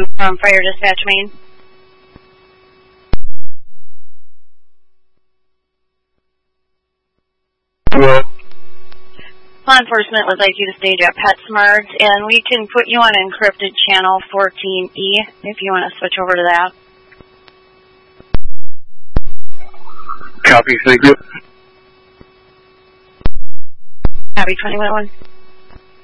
from Fire Dispatch Main. What? Law enforcement would like you to stage at PetSmart, and we can put you on encrypted channel 14E if you want to switch over to that. Copy, thank you. Copy 21.